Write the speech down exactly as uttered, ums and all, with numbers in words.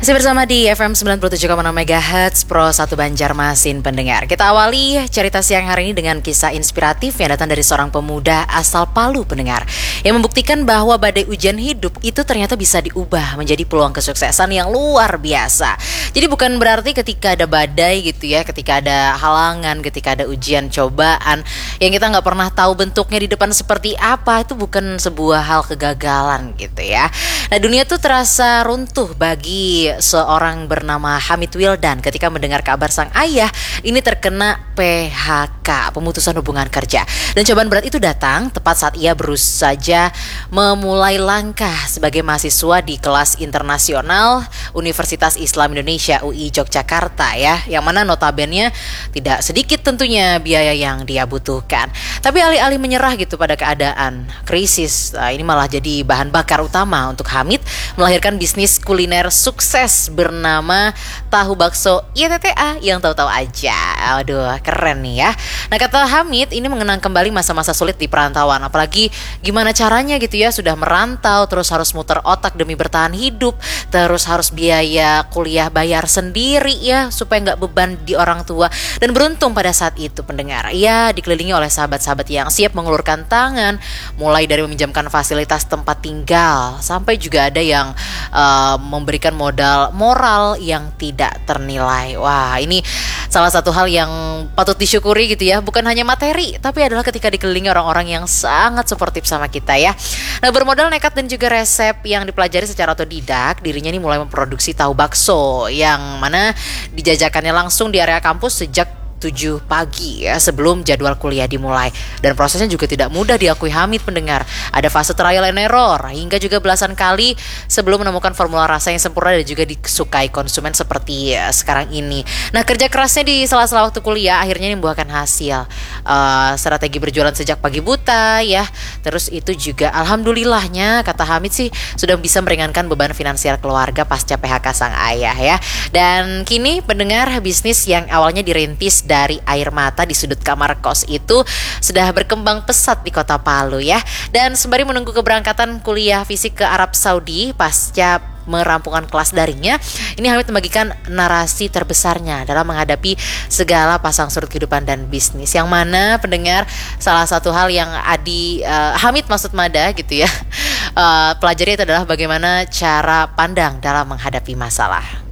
Masih bersama di F M sembilan puluh tujuh koma enam MHz Pro satu Banjarmasin pendengar. Kita awali cerita siang hari ini dengan kisah inspiratif yang datang dari seorang pemuda asal Palu pendengar, yang membuktikan bahwa badai ujian hidup itu ternyata bisa diubah menjadi peluang kesuksesan yang luar biasa. Jadi bukan berarti ketika ada badai gitu ya, ketika ada halangan, ketika ada ujian cobaan yang kita nggak pernah tahu bentuknya di depan seperti apa, itu bukan sebuah hal kegagalan gitu ya. Nah, dunia tuh terasa runtuh bagi seorang bernama Hamid Wildan ketika mendengar kabar sang ayah ini terkena P H K, pemutusan hubungan kerja. Dan cobaan berat itu datang tepat saat ia baru saja memulai langkah sebagai mahasiswa di kelas internasional Universitas Islam Indonesia U I Yogyakarta ya, yang mana notabene tidak sedikit tentunya biaya yang dia butuhkan. Tapi alih-alih menyerah gitu pada keadaan krisis, nah ini malah jadi bahan bakar utama untuk Hamid melahirkan bisnis kuliner sukses bernama Tahu Bakso Y T T A yang tahu-tahu aja. Aduh, keren nih ya. Nah, kata Hamid ini mengenang kembali masa-masa sulit di perantauan, apalagi gimana caranya gitu ya, sudah merantau terus harus muter otak demi bertahan hidup, terus harus biaya kuliah bayar sendiri ya supaya nggak beban di orang tua. Dan beruntung pada saat itu pendengar, ia dikelilingi oleh sahabat-sahabat yang siap mengulurkan tangan, mulai dari meminjamkan fasilitas tempat tinggal sampai juga ada yang uh, memberikan modal moral yang tidak ternilai. Wah, ini salah satu hal yang patut disyukuri gitu ya, bukan hanya materi, tapi adalah ketika dikelilingi orang-orang yang sangat suportif sama kita ya. Nah, bermodal nekat dan juga resep yang dipelajari secara otodidak, dirinya ini mulai memproduksi tahu bakso yang mana dijajakannya langsung di area kampus sejak tujuh pagi ya, sebelum jadwal kuliah dimulai. Dan prosesnya juga tidak mudah diakui Hamid pendengar. Ada fase trial and error hingga juga belasan kali sebelum menemukan formula rasa yang sempurna dan juga disukai konsumen seperti ya, sekarang ini. Nah, kerja kerasnya di sela-sela waktu kuliah akhirnya membuahkan hasil. Uh, strategi berjualan sejak pagi buta ya. Terus itu juga alhamdulillahnya kata Hamid sih sudah bisa meringankan beban finansial keluarga pasca P H K sang ayah ya. Dan kini pendengar, bisnis yang awalnya dirintis dari air mata di sudut kamar kos itu sudah berkembang pesat di kota Palu ya. Dan sembari menunggu keberangkatan kuliah fisik ke Arab Saudi pasca merampungkan kelas daringnya, ini Hamid membagikan narasi terbesarnya dalam menghadapi segala pasang surut kehidupan dan bisnis, yang mana pendengar salah satu hal yang Adi uh, Hamid maksud Mada gitu ya uh, pelajari itu adalah bagaimana cara pandang dalam menghadapi masalah.